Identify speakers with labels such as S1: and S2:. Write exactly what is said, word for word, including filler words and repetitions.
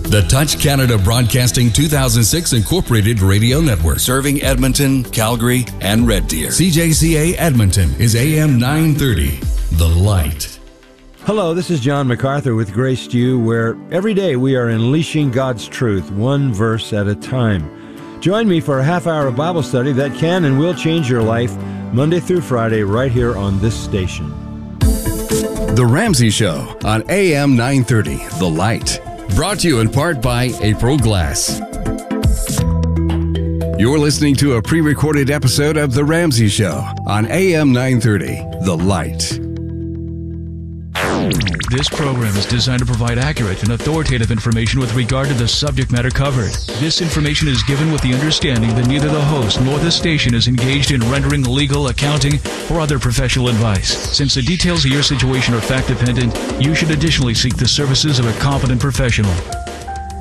S1: The Touch Canada Broadcasting two thousand six Incorporated Radio Network, serving Edmonton, Calgary, and Red Deer. C J C A Edmonton is A M nine thirty, The Light.
S2: Hello, this is John MacArthur with Grace to You, where every day we are unleashing God's truth, one verse at a time. Join me for a half hour of Bible study that can and will change your life, Monday through Friday, right here on this station.
S1: The Ramsey Show on A M nine thirty, The Light. Brought to you in part by April Glass. You're listening to a pre-recorded episode of The Ramsey Show on A M nine thirty, The Light.
S3: This program is designed to provide accurate and authoritative information with regard to the subject matter covered. This information is given with the understanding that neither the host nor the station is engaged in rendering legal, accounting, or other professional advice. Since the details of your situation are fact-dependent, you should additionally seek the services of a competent professional.